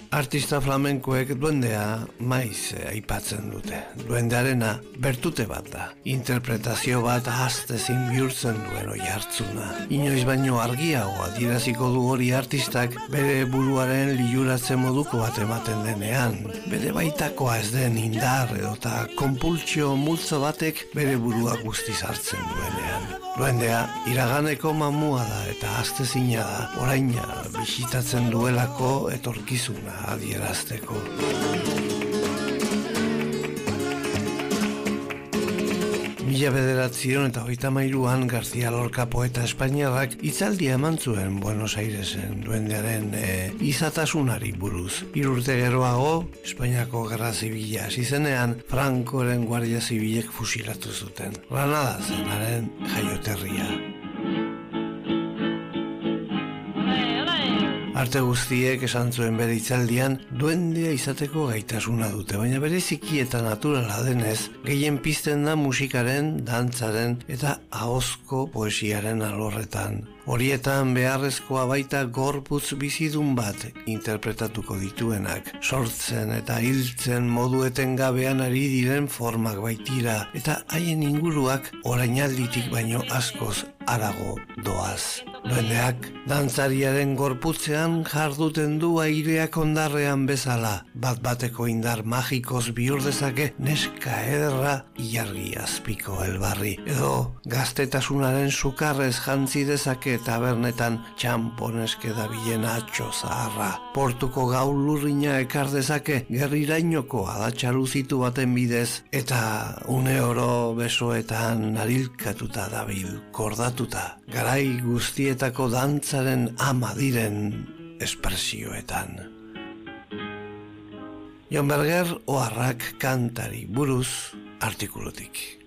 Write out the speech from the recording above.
Artista flamenkoek duendea maiz aipatzen dute. Duendearena bertute bat da. Interpretazio bat ahaztezin bihurtzen duen oihartzuna. Inoiz baino argiago adieraziko du hori artistak bere buruaren liuratze moduko bat ematen denean. Bere baitakoa ez den indar edota konpultsio multzo batek bere burua guztiz hartzen duenean. Duendea iraganeko mamua da eta ahaztezina da, oraina bisitatzen duelako etorkizuna adierazteko. Mila bederatzion eta 33an García Lorca poeta espainiarrak hitzaldia eman zuen Buenos Airesen duendearen izatasunari buruz. 3 urte geroago, Espainiako Gerra Zibila hasi zenean, Francoren Guardia Zibilek fusilatu zuten. Granada zenaren jaioterria. Arte guztiek esan zuen bere hitzaldian duendea izateko gaitasuna dute, baina bereziki eta naturala denez, gehien pizten da musikaren, dantzaren eta ahozko poesiaren alorretan. Horietan beharrezkoa baita gorputz bizidun bat interpretatuko dituenak, sortzen eta hiltzen modu etengabean ari diren formak baitira, eta haien inguruak orainalditik baino askoz harago doaz. Duendeak dantzariaren gorputzean jarduten du aireak ondarrean bezala, bat-bateko indar magikoz bihur dezake neska ederra ilargi azpiko elbarri, edo gaztetasunaren sukarrez jantzi dezake tabernetan txamponeske dabilen atxo zaharra. Portuko gau lurrina ekar dezake gerrirainoko adatxaluzitu baten bidez, eta une oro besoetan narilkatuta dabil kordatuta, garai guztietako dantzaren ama diren espresioetan. Jon Berger oharrak kantari buruz artikulutik.